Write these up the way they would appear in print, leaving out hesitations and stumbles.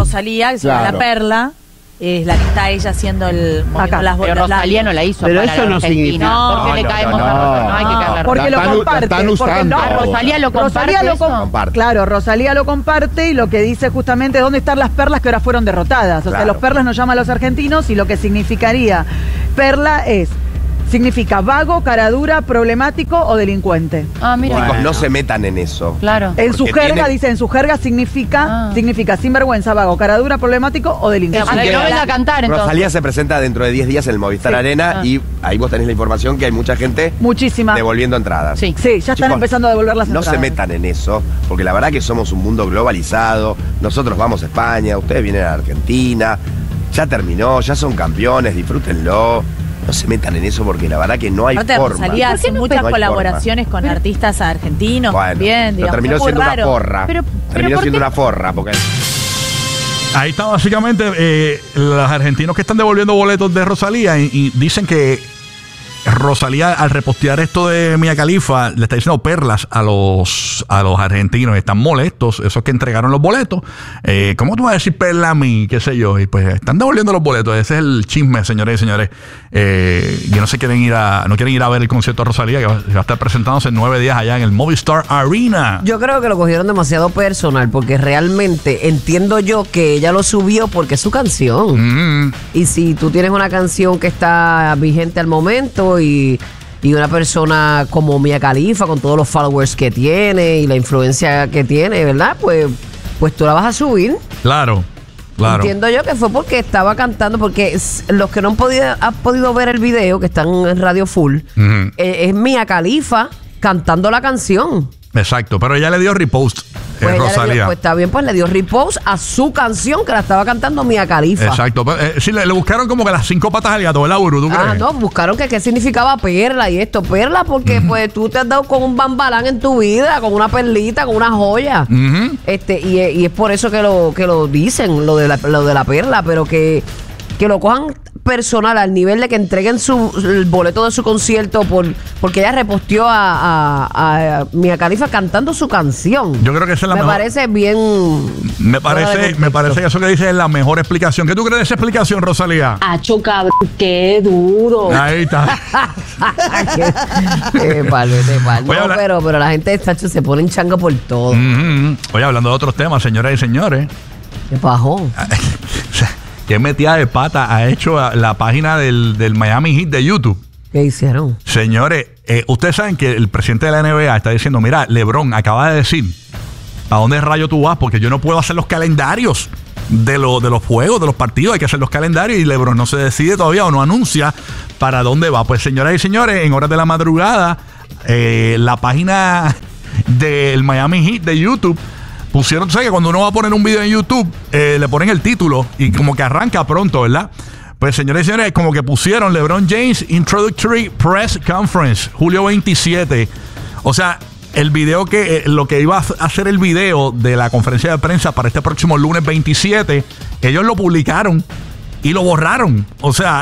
Rosalía, que se llama La Perla. Es la que está ella haciendo el las pero Rosalía no la hizo pero para eso la no significa. porque le caemos a Rosalía. No hay que caerle a porque lo comparte. Están usando. Rosalía lo comparte. Claro, Rosalía lo comparte y lo que dice justamente es dónde están las perlas que ahora fueron derrotadas. O sea, los perlas nos llaman a los argentinos y lo que significaría perla significa vago, caradura, problemático o delincuente. Ah, mira. Chicos, no se metan en eso. Claro. En su jerga, dice, en su jerga significa sinvergüenza, vago, caradura, problemático o delincuente. Para que no venga a cantar, entonces. Rosalía se presenta dentro de 10 días en el Movistar Arena y ahí vos tenés la información que hay mucha gente devolviendo entradas. Sí, ya están empezando a devolver las entradas. No se metan en eso, porque la verdad que somos un mundo globalizado. Nosotros vamos a España, ustedes vienen a Argentina. Ya terminó, ya son campeones, disfrútenlo. No se metan en eso porque la verdad que no hay forma. Rosalía hace muchas colaboraciones con artistas argentinos. Bueno, bien, digamos, terminó siendo una forra. Terminó siendo una forra porque... Ahí está básicamente los argentinos que están devolviendo boletos de Rosalía y dicen que Rosalía, al repostear esto de Mia Khalifa, le está diciendo perlas a los argentinos. Están molestos, esos que entregaron los boletos. ¿Cómo tú vas a decir perla a mí? ¿Qué sé yo? Y pues están devolviendo los boletos. Ese es el chisme, señores y señores. Y no quieren ir a ver el concierto de Rosalía, que va a estar presentándose en 9 días allá en el Movistar Arena. Yo creo que lo cogieron demasiado personal, porque realmente entiendo yo que ella lo subió porque es su canción. Y si tú tienes una canción que está vigente al momento y una persona como Mia Khalifa, con todos los followers que tiene y la influencia que tiene, ¿verdad? Pues tú la vas a subir. Claro. Entiendo yo que fue porque estaba cantando, porque los que no han podido ver el video, que están en Radio Full, es Mia Khalifa cantando la canción. Exacto, pero ella le dio repost, Rosalía. Pues está bien, pues le dio repost a su canción que la estaba cantando Mia Khalifa. Exacto, sí, le buscaron como que las 5 patas al gato, ¿verdad, Buru? ¿Tú crees? No, buscaron que qué significaba perla y esto. Perla porque pues tú te has dado con un bambalán en tu vida, con una perlita, con una joya. Y es por eso que lo dicen, lo de la perla, pero que lo cojan personal al nivel de que entreguen el boleto de su concierto porque ella reposteó a Mia Khalifa cantando su canción. Yo creo que esa es la mejor. Parece bien. Me parece que eso que dice es la mejor explicación. ¿Qué tú crees de esa explicación, Rosalía? Acho, cabrón, qué duro. Ahí está. Qué pero la gente se pone en changa por todo. Oye, hablando de otros temas, señoras y señores. ¿Qué pasó? ¿Qué metida de pata ha hecho la página del Miami Heat de YouTube? ¿Qué hicieron? Señores, ustedes saben que el presidente de la NBA está diciendo, mira, LeBron acaba de decir, ¿a dónde rayo tú vas? Porque yo no puedo hacer los calendarios de los juegos, de los partidos. Hay que hacer los calendarios y LeBron no se decide todavía o no anuncia para dónde va. Pues, señoras y señores, en horas de la madrugada, la página del Miami Heat de YouTube pusieron, tú sabes que cuando uno va a poner un video en YouTube, le ponen el título y como que arranca pronto, ¿verdad? Pues, señores y señores, como que pusieron LeBron James Introductory Press Conference, julio 27. O sea, el video lo que iba a hacer el video de la conferencia de prensa para este próximo lunes 27, ellos lo publicaron y lo borraron. O sea,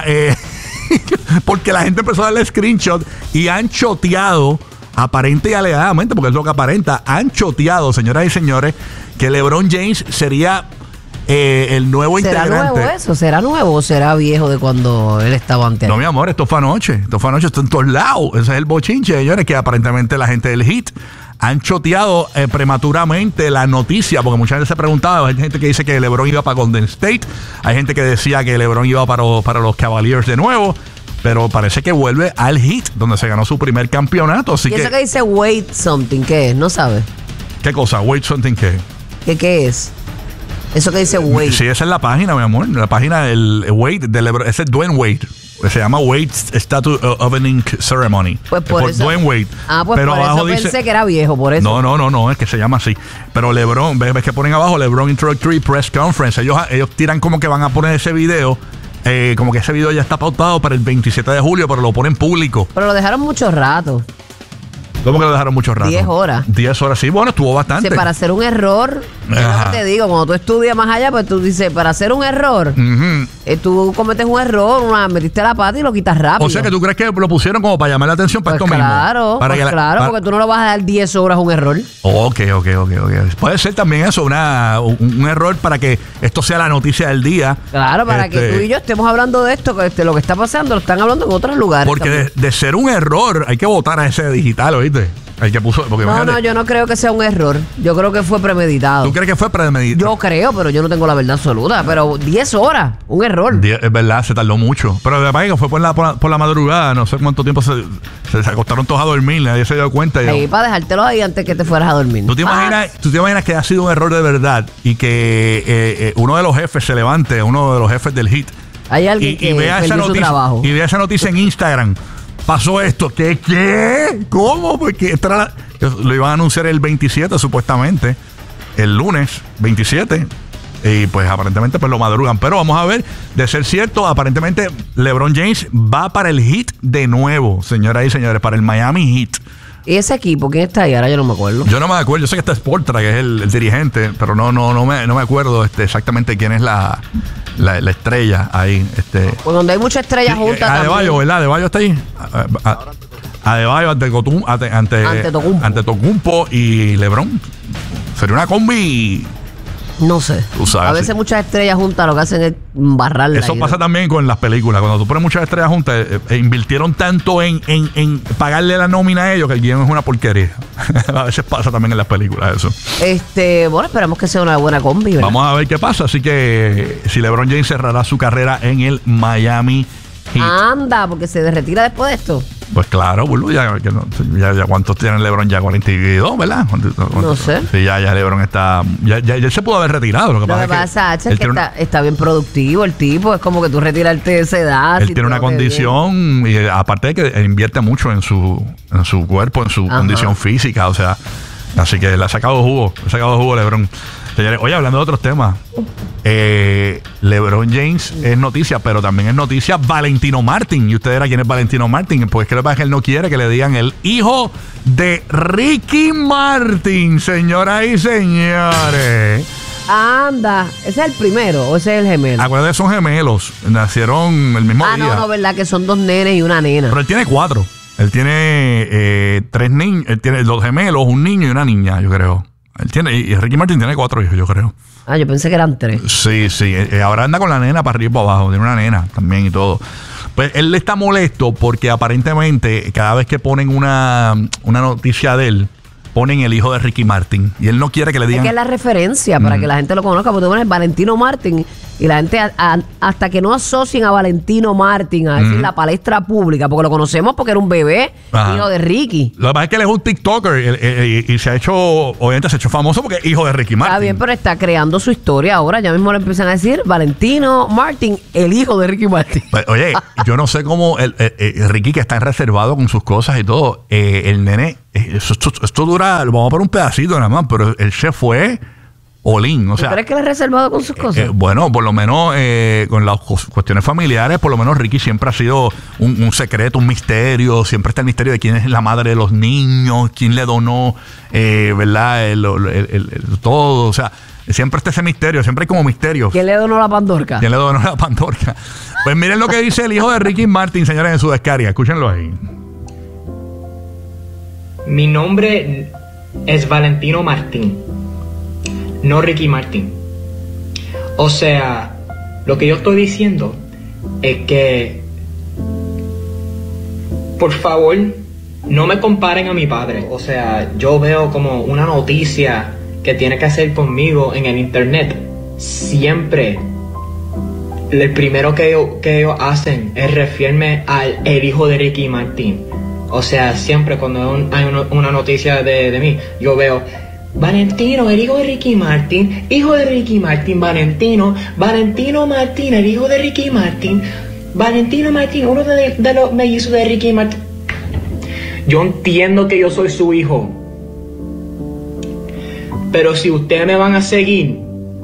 porque la gente empezó a darle screenshot y han choteado, aparente y alegadamente, porque es lo que aparenta, han choteado, señoras y señores, que LeBron James sería el nuevo integrante. ¿Será nuevo eso? ¿Será nuevo o será viejo de cuando él estaba antes? No, mi amor, esto fue anoche, está en todos lados. Ese es el bochinche, señores, que aparentemente la gente del Heat han choteado prematuramente la noticia, porque mucha gente se preguntaba, hay gente que dice que LeBron iba para Golden State, hay gente que decía que LeBron iba para los Cavaliers de nuevo. Pero parece que vuelve al Heat, donde se ganó su primer campeonato. Así ¿Y eso que dice wait something? ¿Qué es? ¿No sabe? ¿Qué cosa? Wait something, ¿qué? ¿Qué es? Eso que dice wait. Sí, esa es la página, mi amor. La página del Wade, ese es Dwayne Wade. Se llama Wade's Statue Opening Ceremony. Pues por eso. Dwayne Wade. Pues pero por abajo eso pensé dice, que era viejo, por eso. No, es que se llama así. Pero LeBron, ves que ponen abajo LeBron Introductory Press Conference. Ellos tiran como que van a poner ese video. Como que ese video ya está pautado para el 27 de julio, pero lo ponen público. Pero lo dejaron mucho rato. ¿Cómo que lo dejaron mucho rato? 10 horas. 10 horas, sí, bueno, estuvo bastante. Para hacer un error Es lo que te digo, cuando tú estudias más allá, pues tú dices, para hacer un error, tú cometes un error, metiste la pata y lo quitas rápido. O sea, que tú crees que lo pusieron como para llamar la atención para pues esto claro, mismo. Claro, porque tú no lo vas a dar 10 horas un error. Ok. Puede ser también eso, un error para que esto sea la noticia del día. Claro, para que tú y yo estemos hablando de esto, que lo que está pasando, lo están hablando en otros lugares. Porque de ser un error, hay que votar a ese digital, ¿oíste? El que puso, porque no, yo no creo que sea un error. Yo creo que fue premeditado. ¿Tú crees que fue premeditado? Yo creo, pero yo no tengo la verdad absoluta. Pero 10 horas, un error. Es verdad, se tardó mucho. Pero de verdad que fue por la madrugada, no sé cuánto tiempo se acostaron todos a dormir, nadie se dio cuenta. Sí, para dejártelo ahí antes que te fueras a dormir. ¿Tú te imaginas que ha sido un error de verdad y que uno de los jefes se levante, uno de los jefes del HIT, hay alguien que vea esa noticia, trabajo. Y vea esa noticia en Instagram? Pasó esto. ¿Qué? ¿Cómo? Porque lo iban a anunciar el 27 supuestamente, el lunes 27, y pues aparentemente pues lo madrugan. Pero vamos a ver, de ser cierto, aparentemente LeBron James va para el Heat de nuevo, señoras y señores, para el Miami Heat. ¿Y ese equipo? ¿Quién está ahí? Ahora yo no me acuerdo. Yo no me acuerdo. Yo sé que está Spoelstra, que es el dirigente, pero no me acuerdo exactamente quién es la estrella ahí. Pues donde hay muchas estrellas juntas Adebayo, ¿verdad? Adebayo está ahí. Adebayo ante Tocumpo y LeBron. Sería una combi. No sé. Sabes, a veces muchas estrellas juntas lo que hacen es barrarla. Eso pasa también con las películas. Cuando tú pones muchas estrellas juntas, invirtieron tanto en pagarle la nómina a ellos que el guión es una porquería. A veces pasa también en las películas eso. Bueno, esperamos que sea una buena combi, ¿verdad? Vamos a ver qué pasa. Así que si LeBron James cerrará su carrera en el Miami Heat. Anda, porque se retira después de esto. Pues claro, boludo, ya ¿cuántos tiene LeBron? Ya 42, ¿verdad? No sé. Sí, ya LeBron está. Ya se pudo haber retirado. Lo que pasa es que está bien productivo el tipo. Es como que tú retirarte de esa edad. Él tiene una condición, y aparte de que invierte mucho en su cuerpo, en su condición física. O sea, así que le ha sacado jugo LeBron. Señores, oye, hablando de otros temas, LeBron James es noticia, pero también es noticia Valentino Martin. ¿Y usted dirá quién es Valentino Martin? Pues que lo que pasa es que él no quiere que le digan el hijo de Ricky Martin, señoras y señores. Anda, ¿ese es el primero o ese es el gemelo? Acuérdate, son gemelos, nacieron el mismo día. No, verdad que son 2 nenes y una nena. Pero él tiene 4. Él tiene 3 niños, él tiene 2 gemelos, un niño y una niña, yo creo. Y Ricky Martin tiene 4 hijos, yo creo. Yo pensé que eran 3. Sí. Ahora anda con la nena para arriba y para abajo. Tiene una nena también y todo. Pues él está molesto porque aparentemente cada vez que ponen una noticia de él, ponen el hijo de Ricky Martin. Y él no quiere que le digan. Es que es la referencia para que la gente lo conozca. Porque tú pones Valentino Martin y la gente hasta que no asocien a Valentino Martin a decir la palestra pública, porque lo conocemos porque era un bebé, hijo de Ricky. Lo que pasa es que él es un TikToker y se ha hecho, obviamente se ha hecho famoso porque es hijo de Ricky Martin. Está bien, pero está creando su historia ahora. Ya mismo le empiezan a decir Valentino Martin, el hijo de Ricky Martin. Pues, oye, yo no sé cómo Ricky, que está reservado con sus cosas y todo, el nene, esto dura, lo vamos a poner un pedacito nada más, pero él se fue Olin, o sea, ¿crees que le ha reservado con sus cosas? Bueno, por lo menos con las cuestiones familiares, por lo menos Ricky siempre ha sido un secreto, un misterio. Siempre está el misterio de quién es la madre de los niños, quién le donó, ¿verdad? Todo, o sea, siempre está ese misterio, siempre hay como misterios. ¿Quién le donó la Pandorca? Pues miren lo que dice el hijo de Ricky Martin, señores, en su descarga. Escúchenlo ahí. Mi nombre es Valentino Martín, no Ricky Martin. O sea, lo que yo estoy diciendo es que, por favor, no me comparen a mi padre. O sea, yo veo como una noticia que tiene que hacer conmigo en el internet. Siempre, el primero que ellos hacen es referirme al el hijo de Ricky Martin. O sea, siempre cuando hay una noticia de mí, yo veo Valentino, el hijo de Ricky Martin, hijo de Ricky Martin, Valentino Martin, el hijo de Ricky Martin, Valentino Martin, uno de los mellizos de Ricky Martin. Yo entiendo que yo soy su hijo, pero si ustedes me van a seguir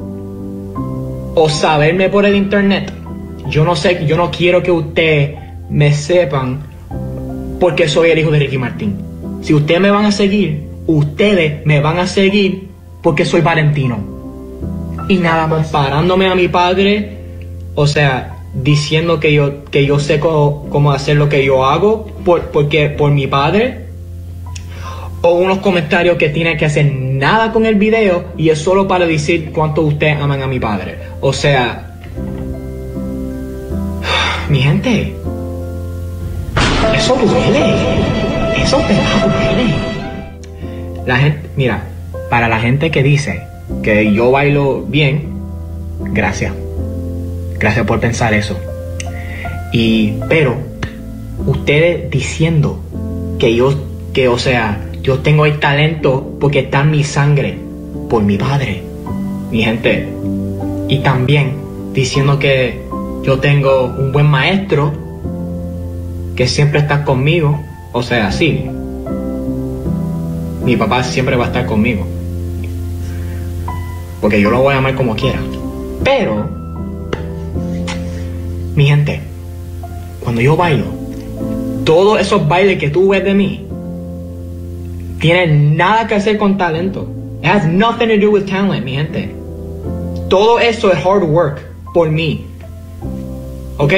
o saberme por el internet, yo no quiero que ustedes me sepan porque soy el hijo de Ricky Martin. Si ustedes me van a seguir, ustedes me van a seguir porque soy Valentino. Y nada más parándome a mi padre, o sea, diciendo que yo sé cómo hacer lo que yo hago porque por mi padre, o unos comentarios que tienen que hacer nada con el video y es solo para decir cuánto ustedes aman a mi padre. O sea, mi gente, eso duele, eso te duele. La gente, mira, para la gente que dice que yo bailo bien, gracias por pensar eso. Pero ustedes diciendo que o sea, yo tengo el talento porque está en mi sangre por mi padre, mi gente. Y también diciendo que yo tengo un buen maestro que siempre está conmigo. O sea, sí, mi papá siempre va a estar conmigo porque yo lo voy a amar como quiera. Pero, mi gente, cuando yo bailo, todos esos bailes que tú ves de mí tienen nada que hacer con talento. It has nothing to do with talent, mi gente. Todo eso es hard work por mí. ¿Ok?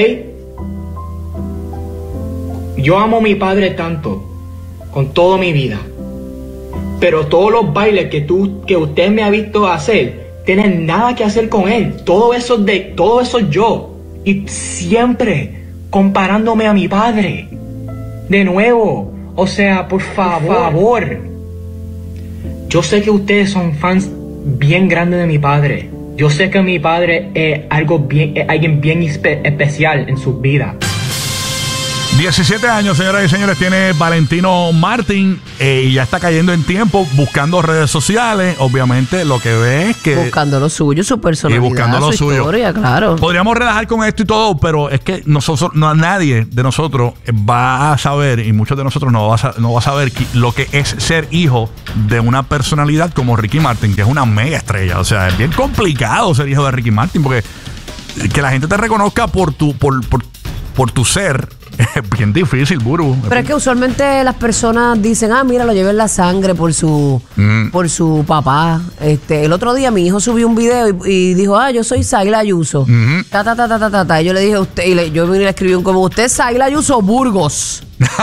Yo amo a mi padre tanto, con toda mi vida. Pero todos los bailes que usted me ha visto hacer tienen nada que hacer con él. Todo eso yo. Y siempre comparándome a mi padre. De nuevo. O sea, por favor. Yo sé que ustedes son fans bien grandes de mi padre. Yo sé que mi padre es alguien bien especial en su vida. 17 años, señoras y señores, tiene Valentino Martín y ya está cayendo en tiempo buscando redes sociales. Obviamente lo que ve es que... Buscando lo suyo, su personalidad, y buscando lo su suyo. historia, claro. Podríamos relajar con esto y todo, pero es que nadie de nosotros va a saber, y muchos de nosotros no va a saber lo que es ser hijo de una personalidad como Ricky Martin, que es una mega estrella. O sea, es bien complicado ser hijo de Ricky Martin, porque que la gente te reconozca por tu ser... Es bien difícil, Buru. Pero es que usualmente las personas dicen, mira, lo llevé en la sangre por su papá. El otro día mi hijo subió un video y dijo, yo soy Zayla Ayuso. Y yo le dije a usted, yo vine y le escribí como, usted es Zayla Ayuso Burgos.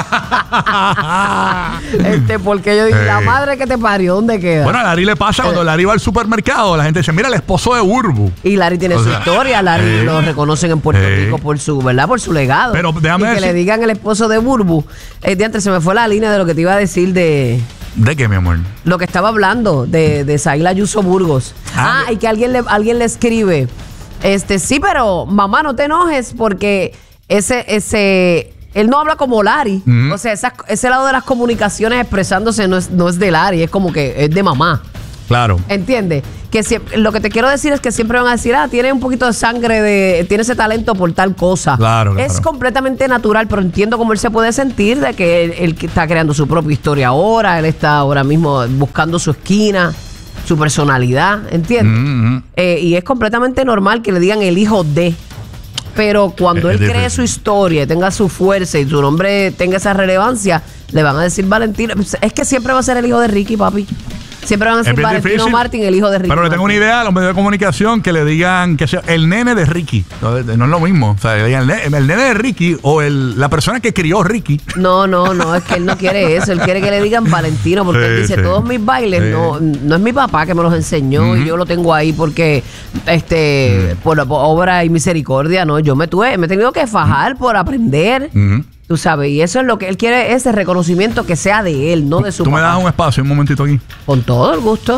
Porque yo dije, la madre que te parió, ¿dónde queda? Bueno, a Larry le pasa cuando Larry va al supermercado, la gente dice, mira, el esposo de Burbu. Y Larry tiene su historia, Larry lo reconocen en Puerto Rico por su legado. Pero déjame decir, que le digan el esposo de Burbu. Se me fue la línea de lo que te iba a decir de... ¿De qué, mi amor? Lo que estaba hablando de Zayla Ayuso Burgos. Y que alguien le escribe, sí, pero mamá, no te enojes porque él no habla como Larry. O sea, ese lado de las comunicaciones expresándose no es de Larry, es como que es de mamá. Claro. ¿Entiendes? Que lo que te quiero decir es que siempre van a decir, tiene un poquito de sangre, tiene ese talento por tal cosa. Claro. Es completamente natural, pero entiendo cómo él se puede sentir de que él está creando su propia historia ahora, él está ahora mismo buscando su esquina, su personalidad, ¿entiendes? Y es completamente normal que le digan el hijo de... Pero cuando él cree su historia, tenga su fuerza y su nombre tenga esa relevancia, le van a decir Valentino. Es que siempre va a ser el hijo de Ricky, papi. Siempre van a decir Valentino Martín, el hijo de Ricky. Pero le tengo una idea a los medios de comunicación que le digan que sea el nene de Ricky. No es lo mismo. O sea, le digan el nene de Ricky o la persona que crió Ricky. No, es que él no quiere eso. Él quiere que le digan Valentino porque él dice, todos mis bailes no es mi papá que me los enseñó y yo lo tengo ahí porque por obra y misericordia, no. Yo me he tenido que fajar por aprender. Tú sabes, y eso es lo que él quiere, ese reconocimiento que sea de él, no de su papá. ¿Tú me das un espacio, un momentito aquí? Con todo el gusto.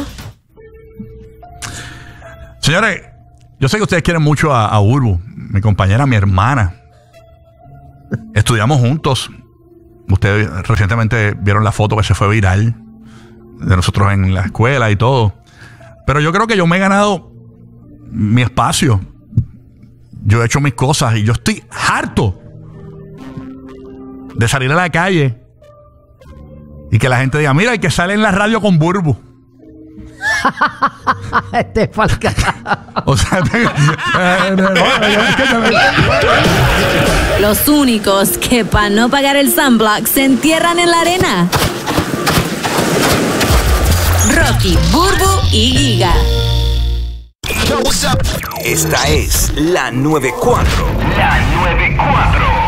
Señores, yo sé que ustedes quieren mucho a Burbu, mi compañera, mi hermana. Estudiamos juntos. Ustedes recientemente vieron la foto que se fue viral de nosotros en la escuela y todo. Pero yo creo que yo me he ganado mi espacio. Yo he hecho mis cosas y yo estoy harto de salir a la calle y que la gente diga, mira, el que sale en la radio con Burbu. Falca. O sea, los únicos que para no pagar el sunblock se entierran en la arena. Rocky, Burbu y Giga. Esta es la 94. La 94.